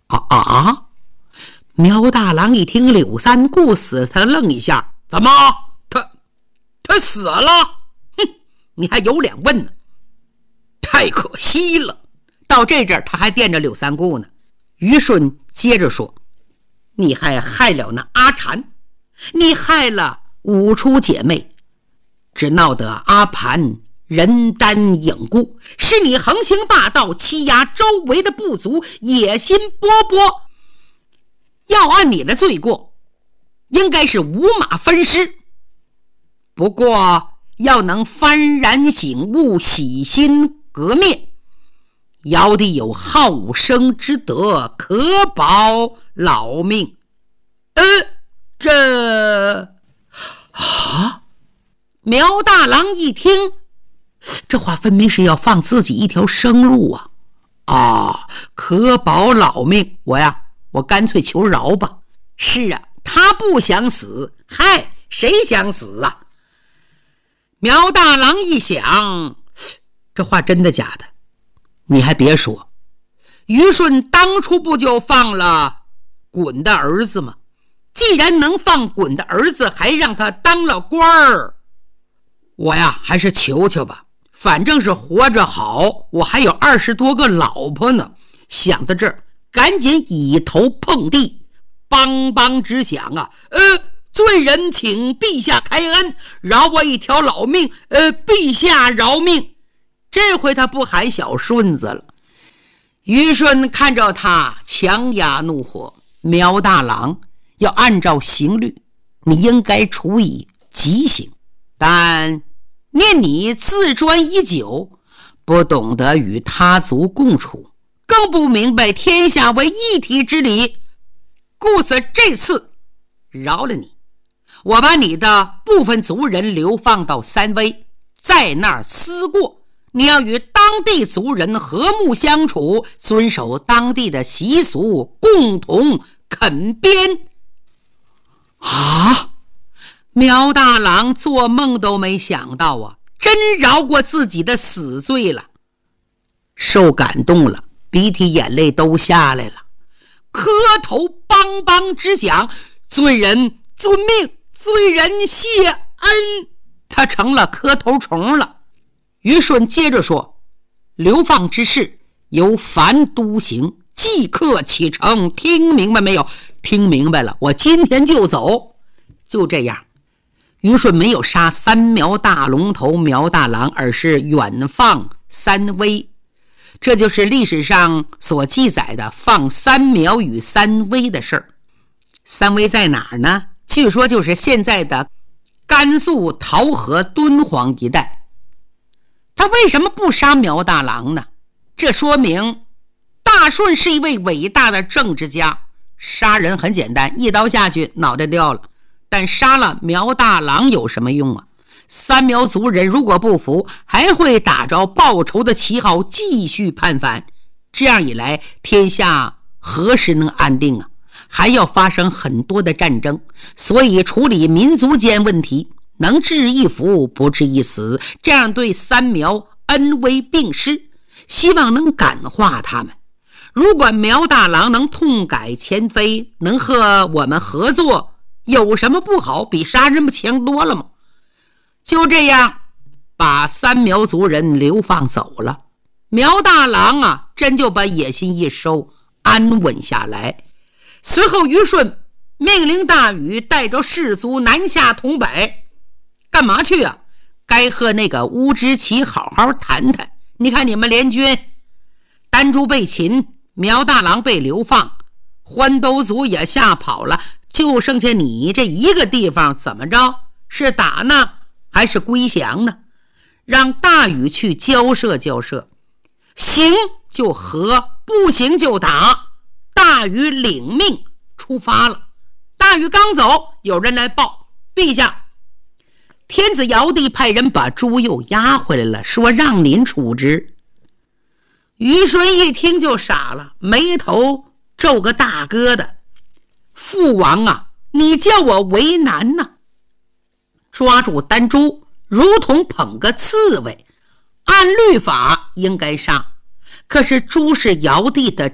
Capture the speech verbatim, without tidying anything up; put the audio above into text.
啊啊！苗大郎一听柳三顾死，他愣一下，怎么？他他死了？哼，你还有脸问呢？太可惜了。到这阵他还惦着柳三顾呢。于顺接着说，你还害了那阿禅，你害了五出姐妹，只闹得阿盘人单影孤，是你横行霸道，欺压周围的部族，野心勃勃。要按你的罪过，应该是五马分尸。不过要能幡然醒悟，洗心革面，尧帝有好生之德，可保老命。呃，这啊！苗大郎一听，这话分明是要放自己一条生路啊！啊，可保老命，我呀，我干脆求饶吧。是啊，他不想死，嗨，谁想死啊？苗大郎一想，这话真的假的？你还别说，于顺当初不就放了鲧的儿子吗？既然能放鲧的儿子，还让他当了官儿，我呀还是求求吧，反正是活着好，我还有二十多个老婆呢。想到这儿，赶紧以头碰地，梆梆直响啊！呃，罪人请陛下开恩，饶我一条老命，呃，陛下饶命。这回他不喊小顺子了。于顺看着他强压怒火，苗大郎要按照刑律，你应该处以极刑，但念你自专已久，不懂得与他族共处，更不明白天下为一体之理，故此这次饶了你，我把你的部分族人流放到三威，在那儿思过，你要与当地族人和睦相处，遵守当地的习俗，共同垦边。啊！苗大郎做梦都没想到啊，真饶过自己的死罪了，受感动了，鼻涕眼泪都下来了，磕头梆梆直响，罪人遵命，罪人谢恩。他成了磕头虫了。于顺接着说，流放之事由樊督行，即刻启程，听明白没有？听明白了，我今天就走。就这样，于顺没有杀三苗大龙头苗大郎，而是远放三威。这就是历史上所记载的放三苗与三威的事儿。三威在哪儿呢？据说就是现在的甘肃桃河敦煌一带。他为什么不杀苗大郎呢？这说明大顺是一位伟大的政治家。杀人很简单，一刀下去脑袋掉了，但杀了苗大郎有什么用啊？三苗族人如果不服，还会打着报仇的旗号继续叛反，这样一来，天下何时能安定啊？还要发生很多的战争，所以处理民族间问题，能治一夫不治一死，这样对三苗恩威并施，希望能感化他们。如果苗大郎能痛改前非，能和我们合作，有什么不好？比杀人不强多了吗？就这样把三苗族人流放走了。苗大郎啊，真就把野心一收，安稳下来。随后于顺命令大禹带着士卒南下统北。干嘛去啊？该和那个乌之奇好好谈谈。你看你们联军，丹朱被擒，苗大郎被流放，欢兜族也吓跑了，就剩下你这一个地方，怎么着？是打呢还是归降呢？让大禹去交涉交涉，行就和，不行就打。大禹领命出发了。大禹刚走，有人来报，陛下，天子尧帝派人把朱佑押回来了，说让您处置。于顺一听就傻了，眉头皱个大疙瘩。父王啊，你叫我为难呢？抓住丹朱如同捧个刺猬，按律法应该杀，可是朱是尧帝的